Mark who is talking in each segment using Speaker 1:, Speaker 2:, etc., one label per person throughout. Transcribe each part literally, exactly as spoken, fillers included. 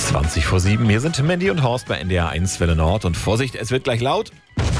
Speaker 1: zwanzig vor sieben. Hier sind Mandy und Horst bei N D R eins Welle Nord. Und Vorsicht, es wird gleich laut.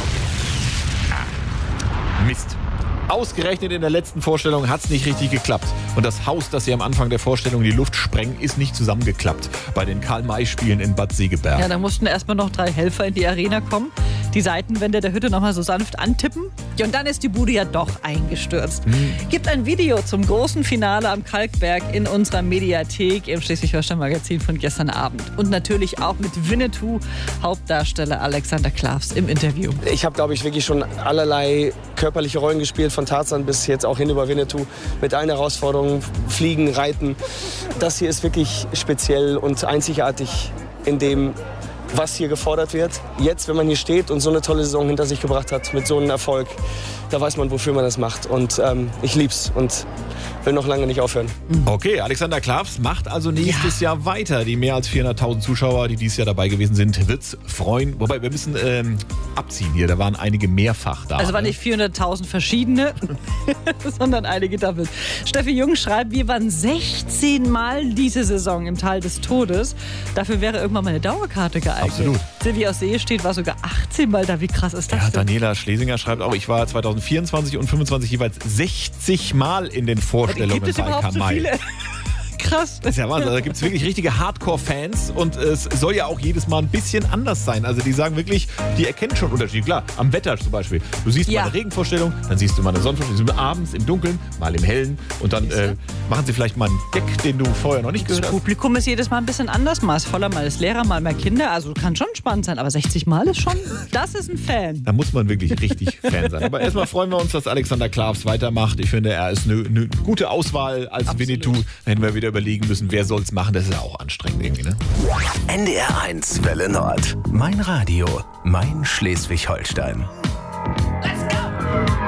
Speaker 1: Mist. Ausgerechnet in der letzten Vorstellung hat es nicht richtig geklappt. Und das Haus, das sie am Anfang der Vorstellung in die Luft sprengen, ist nicht zusammengeklappt. Bei den Karl-May-Spielen in Bad Segeberg.
Speaker 2: Ja, da mussten erstmal noch drei Helfer in die Arena kommen, die Seitenwände der Hütte nochmal so sanft antippen. Ja, und dann ist die Bude ja doch eingestürzt. Hm. Gibt ein Video zum großen Finale am Kalkberg in unserer Mediathek im Schleswig-Holstein-Magazin von gestern Abend. Und natürlich auch mit Winnetou, Hauptdarsteller Alexander Klavs im Interview.
Speaker 3: Ich habe, glaube ich, wirklich schon allerlei körperliche Rollen gespielt, von Tarzan bis jetzt auch hin über Winnetou, mit allen Herausforderungen, Fliegen, Reiten. Das hier ist wirklich speziell und einzigartig in dem, was hier gefordert wird. Jetzt, wenn man hier steht und so eine tolle Saison hinter sich gebracht hat, mit so einem Erfolg, da weiß man, wofür man das macht. Und ähm, ich lieb's und will noch lange nicht aufhören.
Speaker 1: Okay, Alexander Klavs macht also nächstes ja. Jahr weiter. Die mehr als vierhunderttausend Zuschauer, die dieses Jahr dabei gewesen sind, wird's freuen. Wobei, wir müssen ähm, abziehen hier. Da waren einige mehrfach da.
Speaker 2: Also waren nicht vierhunderttausend verschiedene, sondern einige doppelt. Steffi Jung schreibt, wir waren sechzehn Mal diese Saison im Tal des Todes. Dafür wäre irgendwann mal eine Dauerkarte geeignet.
Speaker 1: Absolut.
Speaker 2: Silvi aus See steht, war sogar achtzehn Mal da. Wie krass ist das
Speaker 1: ja,
Speaker 2: denn?
Speaker 1: Daniela Schlesinger schreibt auch, ich war zwanzig vierundzwanzig und fünfundzwanzig jeweils sechzig Mal in den Vorstellungen
Speaker 2: Gibt es
Speaker 1: bei
Speaker 2: überhaupt so
Speaker 1: Karl May.
Speaker 2: viele? Krass.
Speaker 1: Das ist ja Wahnsinn. Also da gibt es wirklich richtige Hardcore-Fans und es soll ja auch jedes Mal ein bisschen anders sein. Also die sagen wirklich, die erkennen schon Unterschiede. Klar, am Wetter zum Beispiel. Du siehst
Speaker 2: Ja.
Speaker 1: mal eine Regenvorstellung, dann siehst du mal eine Sonnenvorstellung, sie sind abends im Dunkeln, mal im Hellen und dann äh, machen sie vielleicht mal einen Gag, den du vorher noch nicht
Speaker 2: Das
Speaker 1: gehört hast.
Speaker 2: Publikum ist jedes Mal ein bisschen anders. Mal ist voller, mal ist leerer, mal mehr Kinder. Also kann schon spannend sein. Aber sechzig Mal ist schon, das ist ein Fan.
Speaker 1: Da muss man wirklich richtig Fan sein. Aber erstmal freuen wir uns, dass Alexander Klavs weitermacht. Ich finde, er ist eine, eine gute Auswahl als
Speaker 2: Absolut.
Speaker 1: Winnetou. Da hätten wir wieder überlegen müssen, wer soll es machen. Das ist ja auch anstrengend irgendwie, ne?
Speaker 4: N D R eins Welle Nord. Mein Radio, mein Schleswig-Holstein.
Speaker 5: Let's go!